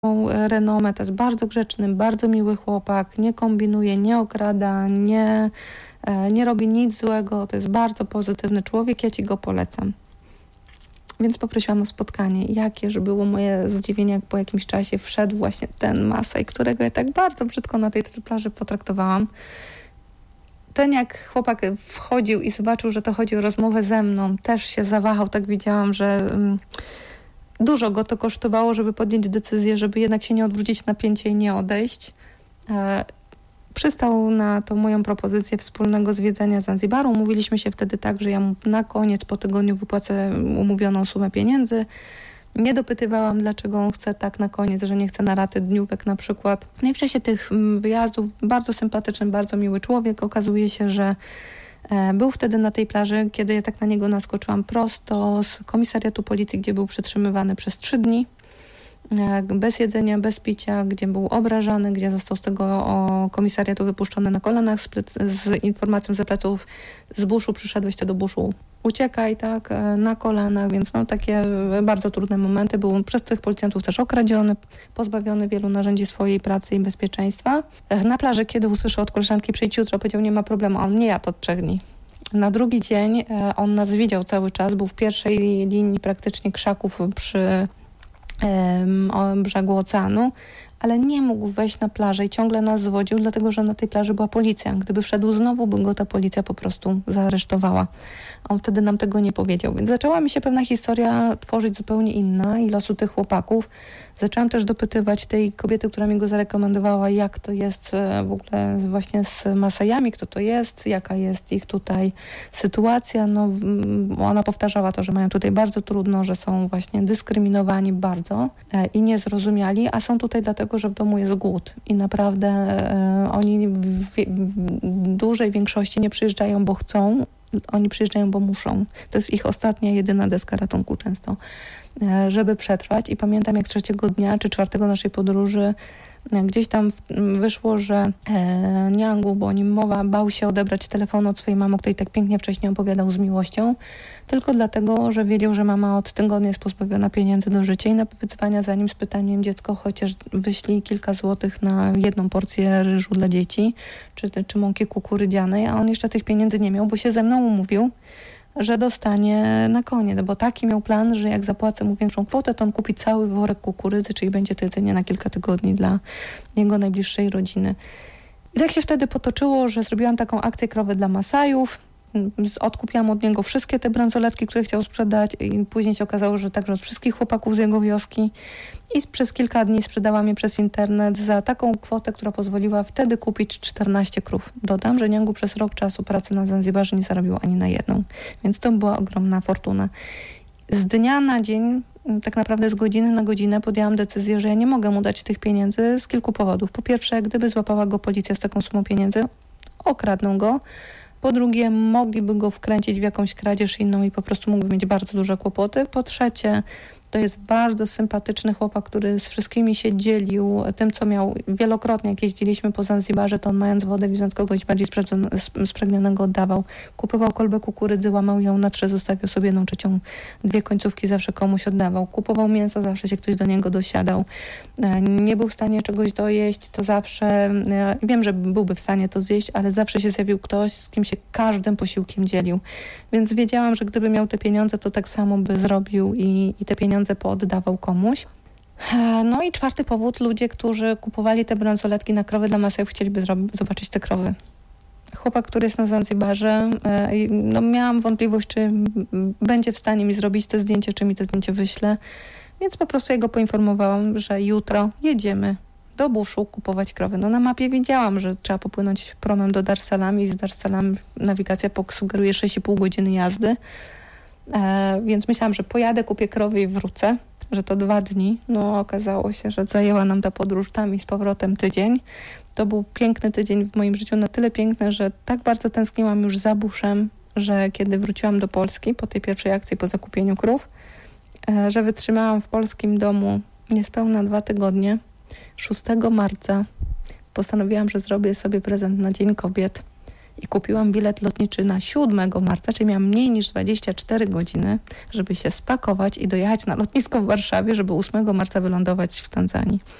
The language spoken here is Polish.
renomę, to jest bardzo grzeczny, bardzo miły chłopak, nie kombinuje, nie okrada, nie robi nic złego, to jest bardzo pozytywny człowiek, ja ci go polecam. Więc poprosiłam o spotkanie. Jakież było moje zdziwienie, jak po jakimś czasie wszedł właśnie ten Masaj, którego ja tak bardzo brzydko na tej plaży potraktowałam. Ten jak chłopak wchodził i zobaczył, że to chodzi o rozmowę ze mną, też się zawahał, tak widziałam, że dużo go to kosztowało, żeby podjąć decyzję, żeby jednak się nie odwrócić napięcie i nie odejść. Przystał na tą moją propozycję wspólnego zwiedzania Zanzibaru. Umówiliśmy się wtedy tak, że ja mu na koniec po tygodniu wypłacę umówioną sumę pieniędzy. Nie dopytywałam, dlaczego on chce tak na koniec, że nie chce na raty dniówek na przykład. No i w czasie tych wyjazdów bardzo sympatyczny, bardzo miły człowiek. Okazuje się, że był wtedy na tej plaży, kiedy ja tak na niego naskoczyłam prosto z komisariatu policji, gdzie był przetrzymywany przez 3 dni. Bez jedzenia, bez picia, gdzie był obrażany, gdzie został z tego komisariatu wypuszczony na kolanach z informacją ze pleców: z buszu przyszedłeś, to do buszu uciekaj, tak, na kolanach, więc no takie bardzo trudne momenty. Był przez tych policjantów też okradziony, pozbawiony wielu narzędzi swojej pracy i bezpieczeństwa. Na plaży, kiedy usłyszał od koleżanki: przyjdź jutro, powiedział: nie ma problemu, a on: nie, ja to od 3 dni. Na drugi dzień on nas widział cały czas, był w pierwszej linii praktycznie krzaków przy brzegu oceanu, ale nie mógł wejść na plażę i ciągle nas zwodził, dlatego że na tej plaży była policja. Gdyby wszedł znowu, by go ta policja po prostu zaaresztowała. On wtedy nam tego nie powiedział, więc zaczęła mi się pewna historia tworzyć zupełnie inna i losu tych chłopaków. Zaczęłam też dopytywać tej kobiety, która mi go zarekomendowała, jak to jest w ogóle właśnie z Masajami, kto to jest, jaka jest ich tutaj sytuacja. No, ona powtarzała to, że mają tutaj bardzo trudno, że są właśnie dyskryminowani bardzo i niezrozumiali, a są tutaj dlatego, że w domu jest głód i naprawdę oni w dużej większości nie przyjeżdżają, bo chcą, oni przyjeżdżają, bo muszą. To jest ich ostatnia, jedyna deska ratunku często, żeby przetrwać. I pamiętam, jak 3 dnia czy 4 naszej podróży gdzieś tam wyszło, że Niangu, bo o nim mowa, bał się odebrać telefonu od swojej mamy, której tak pięknie wcześniej opowiadał z miłością, tylko dlatego, że wiedział, że mama od tygodnia jest pozbawiona pieniędzy do życia i na wyzwania za nim z pytaniem: dziecko, chociaż wyślij kilka złotych na 1 porcję ryżu dla dzieci, czy mąki kukurydzianej, a on jeszcze tych pieniędzy nie miał, bo się ze mną umówił, że dostanie na koniec, bo taki miał plan, że jak zapłacę mu większą kwotę, to on kupi cały worek kukurydzy, czyli będzie to jedzenie na kilka tygodni dla jego najbliższej rodziny. I tak się wtedy potoczyło, że zrobiłam taką akcję krowy dla Masajów. Odkupiłam od niego wszystkie te bransoletki, które chciał sprzedać, i później się okazało, że także od wszystkich chłopaków z jego wioski. I przez kilka dni sprzedałam je przez internet za taką kwotę, która pozwoliła wtedy kupić 14 krów. Dodam, że Niangu przez rok czasu pracy na Zanzibarze nie zarobił ani na jedną, więc to była ogromna fortuna. Z dnia na dzień, tak naprawdę z godziny na godzinę podjęłam decyzję, że ja nie mogę mu dać tych pieniędzy z kilku powodów. Po pierwsze, gdyby złapała go policja z taką sumą pieniędzy, okradną go. Po drugie, mogliby go wkręcić w jakąś kradzież inną i po prostu mógłby mieć bardzo duże kłopoty. Po trzecie, to jest bardzo sympatyczny chłopak, który z wszystkimi się dzielił tym, co miał. Wielokrotnie, jak jeździliśmy po Zanzibarze, to on, mając wodę, widząc kogoś bardziej spragnionego, oddawał. Kupował kolbę kukurydzy, łamał ją na 3, zostawiał sobie 1/3, 2 końcówki zawsze komuś oddawał. Kupował mięso, zawsze się ktoś do niego dosiadał. Nie był w stanie czegoś dojeść, to zawsze, wiem, że byłby w stanie to zjeść, ale zawsze się zjawił ktoś, z kim się każdym posiłkiem dzielił. Więc wiedziałam, że gdyby miał te pieniądze, to tak samo by zrobił i te pieniądze pooddawał komuś. No i 4 powód: ludzie, którzy kupowali te bransoletki na krowy dla Masajów, chcieliby zobaczyć te krowy. Chłopak, który jest na Zanzibarze, no miałam wątpliwość, czy będzie w stanie mi zrobić te zdjęcie, czy mi te zdjęcie wyśle, więc po prostu ja go poinformowałam, że jutro jedziemy do buszu kupować krowy. No na mapie widziałam, że trzeba popłynąć promem do Dar es Salaam i z Dar es Salaam nawigacja sugeruje 6,5 godziny jazdy, więc myślałam, że pojadę, kupię krowy i wrócę, że to 2 dni. No okazało się, że zajęła nam ta podróż tam i z powrotem tydzień. To był piękny tydzień w moim życiu, na tyle piękny, że tak bardzo tęskniłam już za buszem, że kiedy wróciłam do Polski po tej pierwszej akcji, po zakupieniu krów, że wytrzymałam w polskim domu niespełna 2 tygodnie. 6 marca postanowiłam, że zrobię sobie prezent na Dzień Kobiet i kupiłam bilet lotniczy na 7 marca, czyli miałam mniej niż 24 godziny, żeby się spakować i dojechać na lotnisko w Warszawie, żeby 8 marca wylądować w Tanzanii.